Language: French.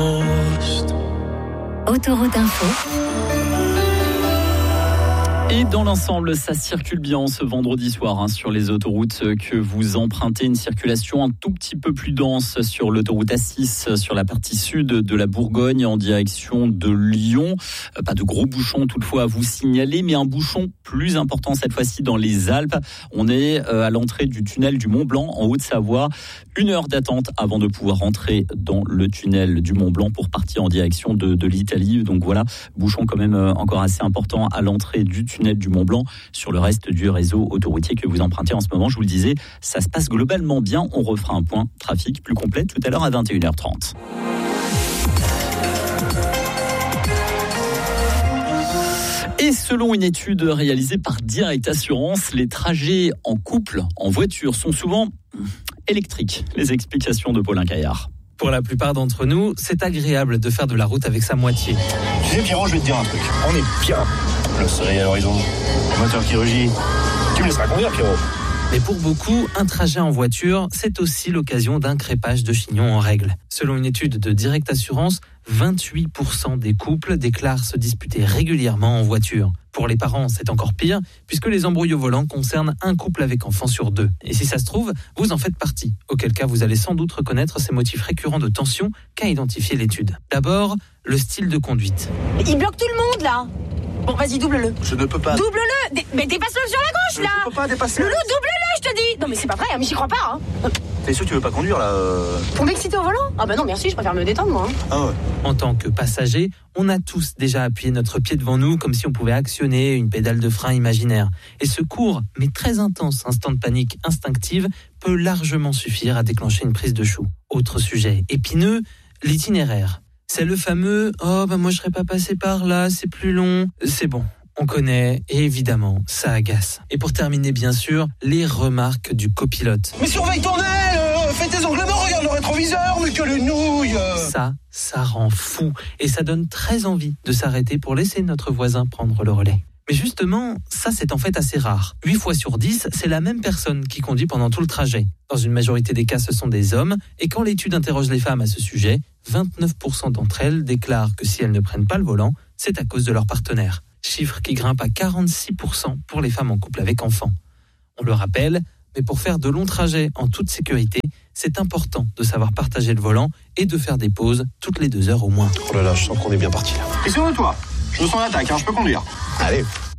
Autoroute Info. Et dans l'ensemble, ça circule bien ce vendredi soir sur les autoroutes que vous empruntez. Une circulation un tout petit peu plus dense sur l'autoroute A6, sur la partie sud de la Bourgogne en direction de Lyon. Pas de gros bouchons toutefois à vous signaler, mais un bouchon plus important cette fois-ci dans les Alpes. On est à l'entrée du tunnel du Mont Blanc en Haute-Savoie. 1 heure d'attente avant de pouvoir rentrer dans le tunnel du Mont Blanc pour partir en direction de l'Italie. Donc voilà, bouchon quand même encore assez important à l'entrée du tunnel du Mont Blanc. Sur le reste du réseau autoroutier que vous empruntez en ce moment, je vous le disais, ça se passe globalement bien. On refera un point trafic plus complet tout à l'heure à 21h30. Et selon une étude réalisée par Direct Assurance, les trajets en couple, en voiture, sont souvent électriques. Les explications de Paulin Caillard. Pour la plupart d'entre nous, c'est agréable de faire de la route avec sa moitié. Tu sais, Pierrot, je vais te dire un truc. On est bien. Le soleil à l'horizon, le moteur qui rugit. Tu me laisseras conduire, Pierrot. Mais pour beaucoup, un trajet en voiture, c'est aussi l'occasion d'un crépage de chignon en règle. Selon une étude de Direct Assurance, 28% des couples déclarent se disputer régulièrement en voiture. Pour les parents, c'est encore pire, puisque les embrouilles au volant concernent un couple avec enfant sur 2. Et si ça se trouve, vous en faites partie. Auquel cas, vous allez sans doute reconnaître ces motifs récurrents de tension qu'a identifié l'étude. D'abord, le style de conduite. Il bloque tout le monde, là. Bon, vas-y, double-le. Je ne peux pas. Double-le. Mais dépasse-le sur la gauche, là. Je ne peux pas dépasser. Loulou, double-le, je te dis. Non, mais c'est pas vrai, mais j'y crois pas. T'es sûr que tu veux pas conduire, là Pour m'exciter au volant? Ah bah non, merci, je préfère me détendre, moi. Ah ouais. En tant que passager, on a tous déjà appuyé notre pied devant nous comme si on pouvait actionner une pédale de frein imaginaire. Et ce court, mais très intense instant de panique instinctive peut largement suffire à déclencher une prise de chou. Autre sujet épineux, l'itinéraire. C'est le fameux « Oh, moi je serais pas passé par là, c'est plus long ». C'est bon, on connaît et évidemment, ça agace. Et pour terminer, bien sûr, les remarques du copilote. Mais surveille ton aile, fais tes onglements, regarde le rétroviseur, mais que le nouille. Ça rend fou et ça donne très envie de s'arrêter pour laisser notre voisin prendre le relais. Mais justement, ça c'est en fait assez rare. 8 fois sur 10, c'est la même personne qui conduit pendant tout le trajet. Dans une majorité des cas, ce sont des hommes. Et quand l'étude interroge les femmes à ce sujet, 29% d'entre elles déclarent que si elles ne prennent pas le volant, c'est à cause de leur partenaire. Chiffre qui grimpe à 46% pour les femmes en couple avec enfants. On le rappelle, mais pour faire de longs trajets en toute sécurité, c'est important de savoir partager le volant et de faire des pauses toutes les 2 heures au moins. Oh là là, je sens qu'on est bien parti là. Et sur toi, je me sens en attaque, je peux conduire. Allez.